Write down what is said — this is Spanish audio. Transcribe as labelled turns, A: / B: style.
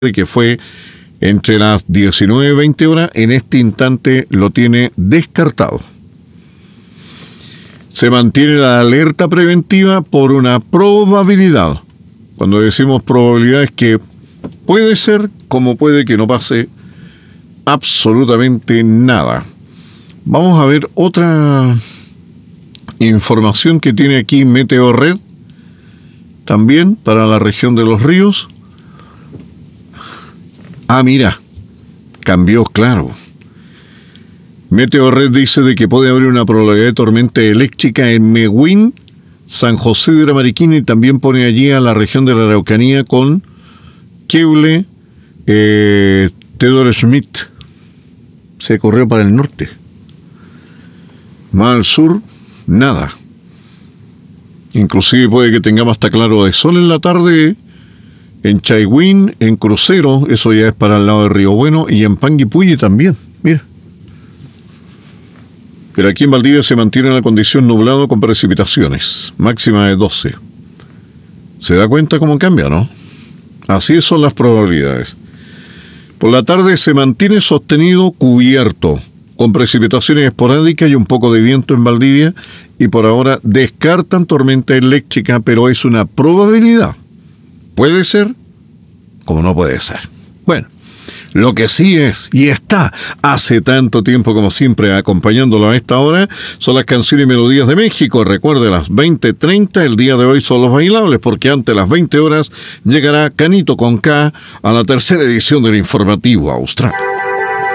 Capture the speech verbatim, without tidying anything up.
A: que fue entre las diecinueve y veinte horas, en este instante lo tiene descartado. Se mantiene la alerta preventiva por una probabilidad. Cuando decimos probabilidad es que puede ser como puede que no pase absolutamente nada. Vamos a ver otra información que tiene aquí Meteorred, también para la región de los ríos. Ah, mira, cambió, claro. Meteorred dice de que puede haber una probabilidad de tormenta eléctrica en Mehuín, San José de la Mariquina, y también pone allí a la región de la Araucanía con Keule, eh, Theodore Schmidt. Se corrió para el norte. Más al sur, nada. Inclusive puede que tengamos hasta claro de sol en la tarde en Chaihuín, en Crucero, eso ya es para el lado de Río Bueno, y en Panguipulli también, mira. Pero aquí en Valdivia se mantiene la condición nublado con precipitaciones, máxima de doce. ¿Se da cuenta cómo cambia, no? Así son las probabilidades. Por la tarde se mantiene sostenido cubierto, con precipitaciones esporádicas y un poco de viento en Valdivia, y por ahora descartan tormenta eléctrica, pero es una probabilidad. Puede ser, como no puede ser. Bueno, lo que sí es, y está hace tanto tiempo como siempre acompañándolo a esta hora, son las canciones y melodías de México. Recuerde, las veinte treinta, el día de hoy son los bailables, porque antes de las veinte horas llegará Canito con K a la tercera edición del Informativo Austral.